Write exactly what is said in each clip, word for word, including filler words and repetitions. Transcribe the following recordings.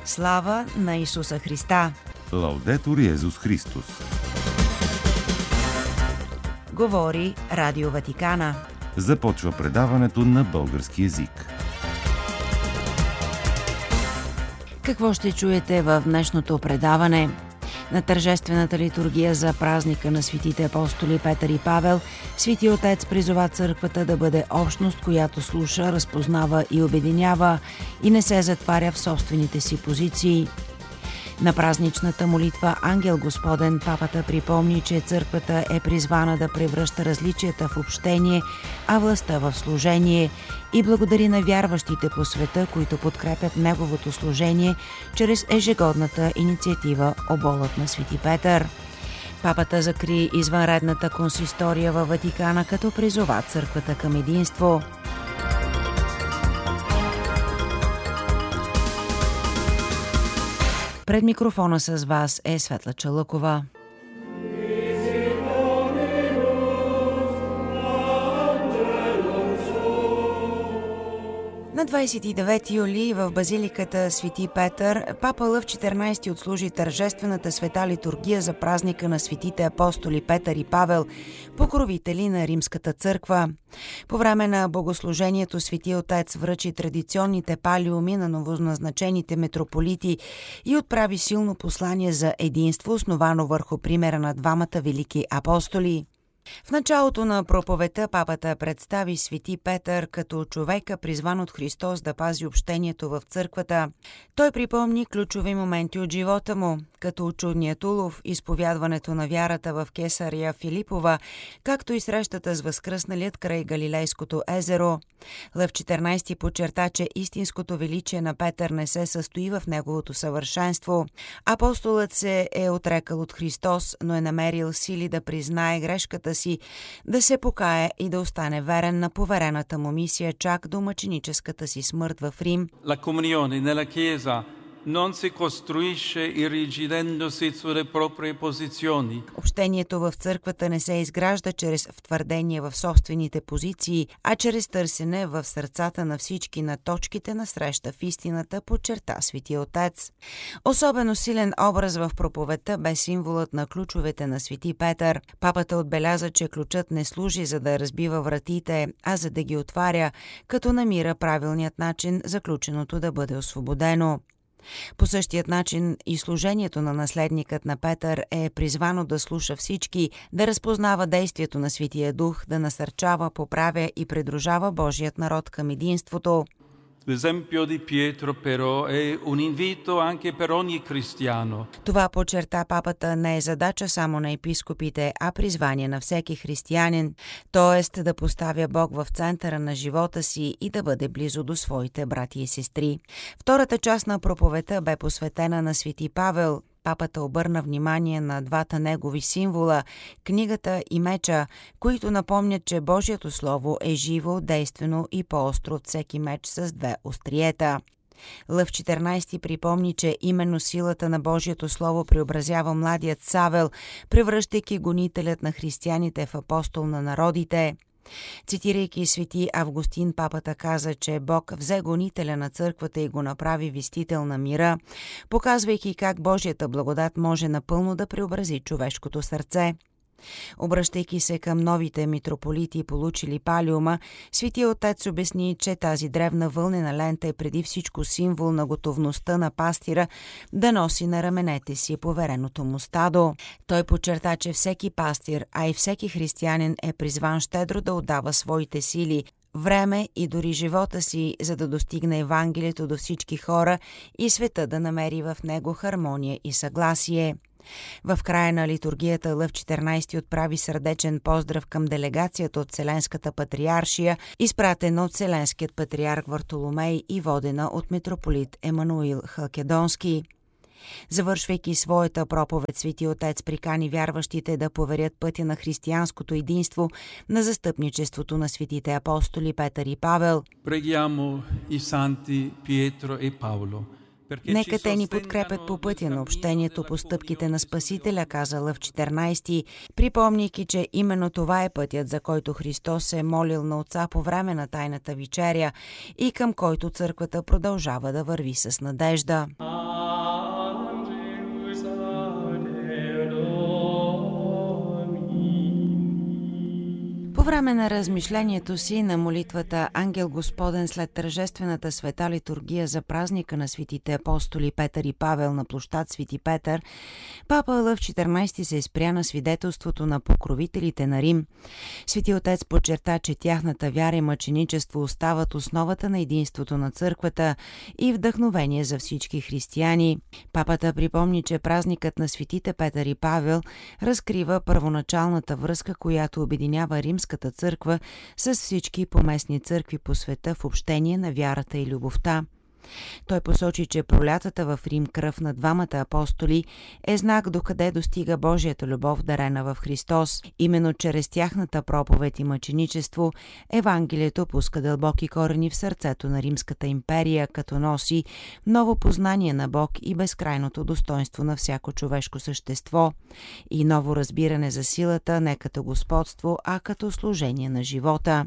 Слава на Исуса Христа! Лаудетур Йезус Христос! Говори Радио Ватикана. Започва предаването на български език. Какво ще чуете в днешното предаване? На тържествената литургия за празника на светите апостоли Петър и Павел, Свети Отец призова църквата да бъде общност, която слуша, разпознава и обединява и не се затваря в собствените си позиции. На празничната молитва Ангел Господен папата припомни, че църквата е призвана да превръща различията в общение, а властта в служение и благодари на вярващите по света, които подкрепят неговото служение чрез ежегодната инициатива Оболът на Свети Петър. Папата закри извънредната консистория във Ватикана, като призова църквата към единство. Пред микрофона с вас е Светла Чалъкова. На двадесет и девети юли в базиликата Свети Петър папа Лъв четиринадесети отслужи тържествената света литургия за празника на светите апостоли Петър и Павел, покровители на Римската църква. По време на богослужението Свети Отец връчи традиционните палиуми на новоназначените митрополити и отправи силно послание за единство, основано върху примера на двамата велики апостоли. В началото на проповедта папата представи Свети Петър като човека, призван от Христос да пази общението в църквата. Той припомни ключови моменти от живота му, като чудният улов, изповядването на вярата в Кесария Филипова, както и срещата с възкръсналият край Галилейското езеро. Лъв четиринадесети подчерта, че истинското величие на Петър не се състои в неговото съвършенство. Апостолът се е отрекал от Христос, но е намерил сили да признае грешката си, да се покае и да остане верен на поверената му мисия чак до мъченическата си смърт в Рим. La comunione nella Chiesa non si costruisce irrigidendosi sulle proprie posizioni. Общението в църквата не се изгражда чрез втвърдение в собствените позиции, а чрез търсене в сърцата на всички на точките на среща в истината, подчерта Свети Отец. Особено силен образ в проповедта бе символът на ключовете на Свети Петър. Папата отбеляза, че ключът не служи за да разбива вратите, а за да ги отваря, като намира правилният начин заключеното да бъде освободено. По същият начин и служението на наследникът на Петър е призвано да слуша всички, да разпознава действието на Светия Дух, да насърчава, поправя и придружава Божият народ към единството. L'esempio di Pietro però è un invito anche per ogni cristiano. Това подчерта папата не е задача само на епископите, а призвание на всеки християнин, т.е. да поставя Бог в центъра на живота си и да бъде близо до своите брати и сестри. Втората част на проповедта бе посветена на Свети Павел. Папата обърна внимание на двата негови символа – книгата и меча, които напомнят, че Божието Слово е живо, действено и по-остро от всеки меч с две остриета. Лъв четиринадесети припомни, че именно силата на Божието Слово преобразява младият Савел, превръщайки гонителят на християните в апостол на народите. Цитирайки Свети Августин, папата каза, че Бог взе гонителя на църквата и го направи вестител на мира, показвайки как Божията благодат може напълно да преобрази човешкото сърце. Обръщайки се към новите митрополити, получили палиума, Свети Отец обясни, че тази древна вълнена лента е преди всичко символ на готовността на пастира да носи на раменете си повереното му стадо. Той подчерта, че всеки пастир, а и всеки християнин е призван щедро да отдава своите сили, време и дори живота си, за да достигне Евангелието до всички хора и света да намери в него хармония и съгласие. В края на литургията Лъв четиринадесети отправи сърдечен поздрав към делегацията от Вселенската патриаршия, изпратена от Вселенският патриарх Вартоломей и водена от митрополит Емануил Халкедонски. Завършвайки своята проповед, Свети Отец прикани вярващите да поверят пътя на християнското единство на застъпничеството на светите апостоли Петър и Павел. Preghiamo i santi Pietro e Paolo. Нека те ни подкрепят по пътя на общението по стъпките на Спасителя, каза Лъв четиринадесети, припомняйки, че именно това е пътят, за който Христос се е молил на Отца по време на Тайната вечеря и към който църквата продължава да върви с надежда. време на размишлението си на молитвата Ангел Господен след тържествената света литургия за празника на светите апостоли Петър и Павел на площад Свети Петър, папа Лъв четиринайсети се спря на свидетелството на покровителите на Рим. Свети Отец подчерта, че тяхната вяра и мъченичество остават основата на единството на църквата и вдъхновение за всички християни. Папата припомни, че празникът на светите Петър и Павел разкрива първоначалната връзка, която обединява Римската църква с всички поместни църкви по света в общение на вярата и любовта. Той посочи, че пролятата в Рим кръв на двамата апостоли е знак докъде достига Божията любов, дарена в Христос. Именно чрез тяхната проповед и мъченичество Евангелието пуска дълбоки корени в сърцето на Римската империя, като носи ново познание на Бог и безкрайното достоинство на всяко човешко същество и ново разбиране за силата не като господство, а като служение на живота.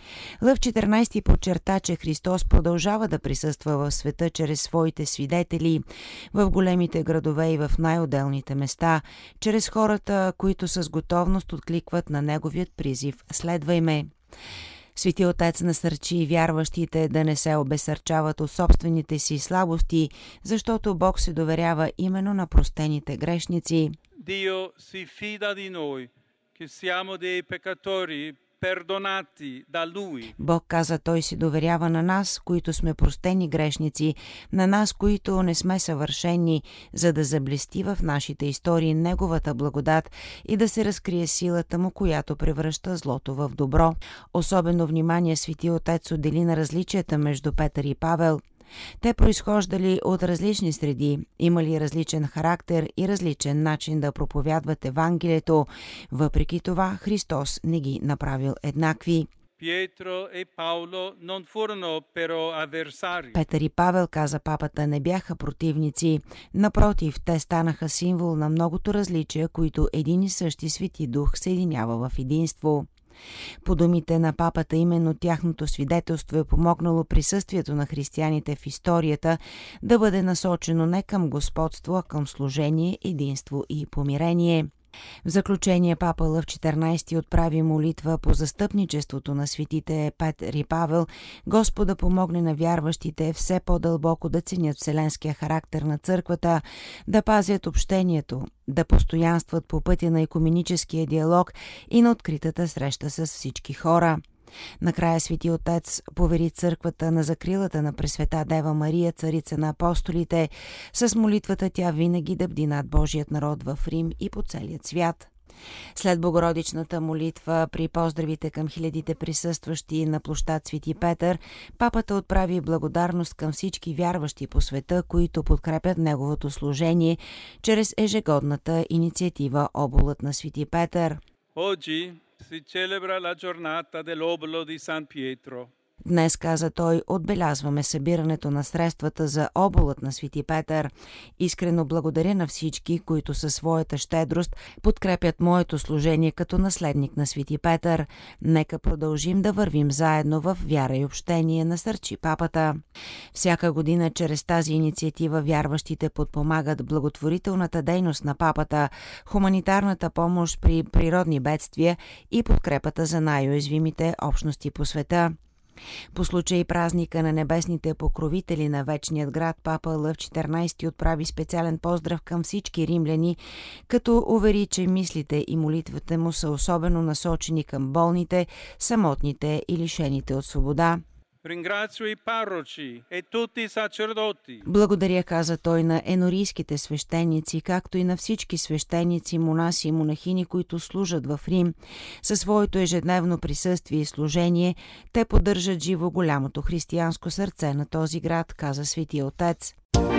Лъв четиринайсети подчерта, че Христос продължава да присъства в света чрез своите свидетели в големите градове и в най-отделните места, чрез хората, които с готовност откликват на Неговият призив «Следвай ме». Свети Отец насърчи вярващите да не се обесърчават от собствените си слабости, защото Бог се доверява именно на простените грешници. Dio si fida di noi, che siamo dei peccatori, perdonati da Lui. Бог каза, Той си доверява на нас, които сме простени грешници, на нас, които не сме съвършени, за да заблести в нашите истории Неговата благодат и да се разкрие силата Му, която превръща злото в добро. Особено внимание Свети Отец отдели на различията между Петър и Павел. Те произхождали от различни среди, имали различен характер и различен начин да проповядват Евангелието. Въпреки това, Христос не ги направил еднакви. Pietro e Paolo non furono però avversari. Петър и Павел, каза папата, не бяха противници. Напротив, те станаха символ на многото различия, които един и същи Свети Дух съединява в единство. По думите на папата, именно тяхното свидетелство е помогнало присъствието на християните в историята да бъде насочено не към господство, а към служение, единство и помирение. В заключение папа Лъв четиринайсети отправи молитва по застъпничеството на светите Петър и Павел, Господа помогне на вярващите все по-дълбоко да ценят вселенския характер на църквата, да пазят общението, да постоянстват по пътя на екуменическия диалог и на откритата среща с всички хора. Накрая Свети Отец повери църквата на закрилата на Пресвета Дева Мария, царица на апостолите, с молитвата тя винаги да бди над Божият народ в Рим и по целият свят. След богородичната молитва при поздравите към хилядите присъстващи на площад Свети Петър, папата отправи благодарност към всички вярващи по света, които подкрепят неговото служение чрез ежегодната инициатива Оболът на Свети Петър. Oggi si celebra la giornata dell'Obolo di San Pietro. Днес, каза той, отбелязваме събирането на средствата за оболът на Свети Петър. Искрено благодаря на всички, които със своята щедрост подкрепят моето служение като наследник на Свети Петър. Нека продължим да вървим заедно в вяра и общение, насърчи папата. Всяка година чрез тази инициатива вярващите подпомагат благотворителната дейност на папата, хуманитарната помощ при природни бедствия и подкрепата за най-уязвимите общности по света. По случай празника на небесните покровители на вечният град, папа Лъв четиринайсети отправи специален поздрав към всички римляни, като увери, че мислите и молитвите му са особено насочени към болните, самотните и лишените от свобода. Ringrazio i parroci e tutti i sacerdoti. Благодаря, каза той, на енорийските свещеници, както и на всички свещеници, монаси и монахини, които служат в Рим. Със своето ежедневно присъствие и служение, те поддържат живо голямото християнско сърце на този град, каза Свети Отец.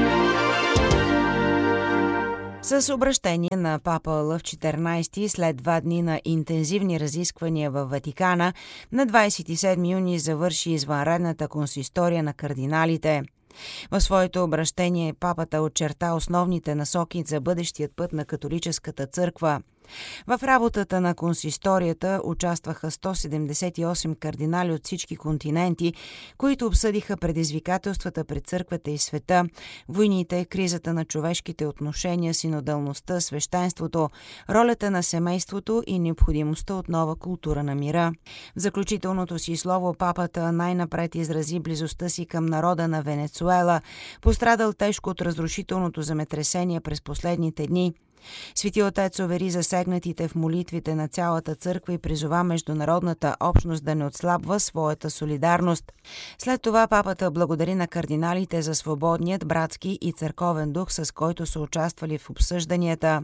С обращение на папа Лъв четиринайсети след два дни на интензивни разисквания в Ватикана, на двайсет и седми юни завърши извънредната консистория на кардиналите. В своето обращение папата очерта основните насоки за бъдещият път на католическата църква. В работата на консисторията участваха сто седемдесет и осем кардинали от всички континенти, които обсъдиха предизвикателствата пред църквата и света, войните, кризата на човешките отношения, синодалността, свещенството, ролята на семейството и необходимостта от нова култура на мира. В заключителното си слово папата най-напред изрази близостта си към народа на Венецуела, пострадал тежко от разрушителното земетресение през последните дни. Свети отец увери засегнатите в молитвите на цялата църква и призова международната общност да не отслабва своята солидарност. След това папата благодари на кардиналите за свободният братски и църковен дух, с който са участвали в обсъжданията.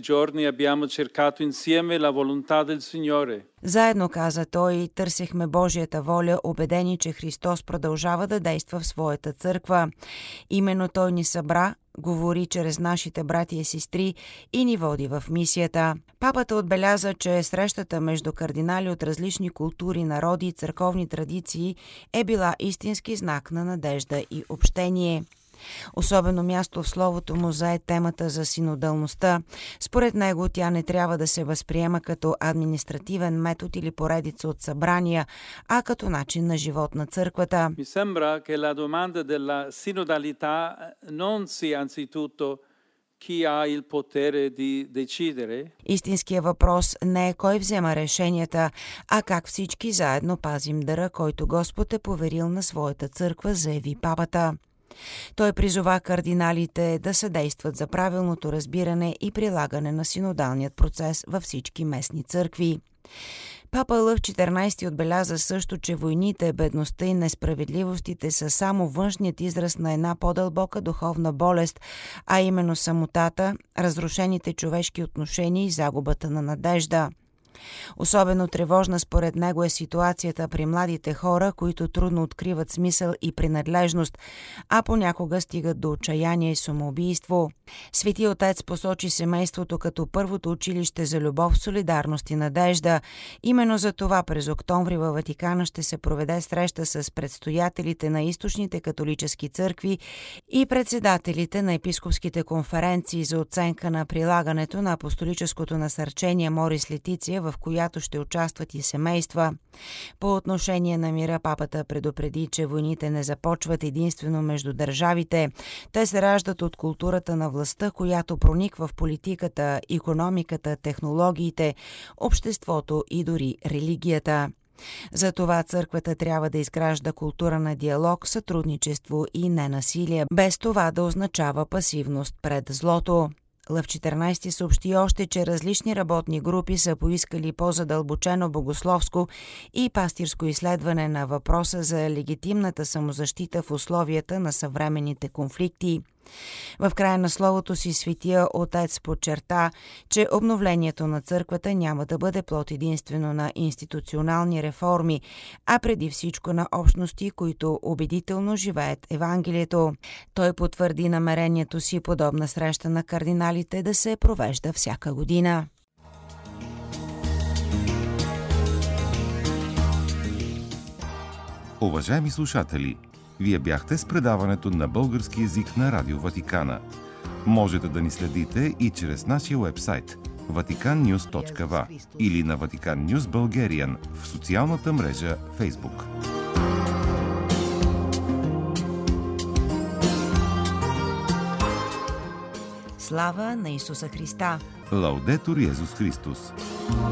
Заедно, каза той, търсихме Божията воля, убедени, че Христос продължава да действа в своята църква. Именно той ни събра, говори чрез нашите брати и сестри и ни води в мисията. Папата отбеляза, че срещата между кардинали от различни култури, народи и църковни традиции е била истински знак на надежда и общение. Особено място в словото му зае темата за синодалността. Според него тя не трябва да се възприема като административен метод или поредица от събрания, а като начин на живот на църквата. Mi sembra che la domanda della sinodalità non sia anzitutto chi ha il potere di decidere. Истинският въпрос не е кой взема решенията, а как всички заедно пазим дъра, който Господ е поверил на своята църква, заяви папата. Той призова кардиналите да съдействат за правилното разбиране и прилагане на синодалният процес във всички местни църкви. Папа Лъв четиринайсети отбеляза също, че войните, бедността и несправедливостите са само външният израз на една по-дълбока духовна болест, а именно самотата, разрушените човешки отношения и загубата на надежда. Особено тревожна според него е ситуацията при младите хора, които трудно откриват смисъл и принадлежност, а понякога стигат до отчаяние и самоубийство. Свети отец посочи семейството като първото училище за любов, солидарност и надежда. Именно за това през октомври във Ватикана ще се проведе среща с предстоятелите на източните католически църкви и председателите на епископските конференции за оценка на прилагането на апостолическото насърчение Морис Летиция, в която ще участват и семейства. По отношение на мира, папата предупреди, че войните не започват единствено между държавите. Те се раждат от културата на властта, която прониква в политиката, икономиката, технологиите, обществото и дори религията. Затова църквата трябва да изгражда култура на диалог, сътрудничество и ненасилие, без това да означава пасивност пред злото. Лъв четиринайсети съобщи още, че различни работни групи са поискали по-задълбочено богословско и пастирско изследване на въпроса за легитимната самозащита в условията на съвременните конфликти. В края на словото си Светия отец подчерта, че обновлението на църквата няма да бъде плод единствено на институционални реформи, а преди всичко на общности, които убедително живеят Евангелието. Той потвърди намерението си подобна среща на кардиналите да се провежда всяка година. Уважаеми слушатели, вие бяхте с предаването на български език на Радио Ватикана. Можете да ни следите и чрез нашия уебсайт ватикан нюз точка ви ей или на Vatican News Bulgarian в социалната мрежа Facebook. Слава на Исуса Христа! Лаудетур Йезус Христос!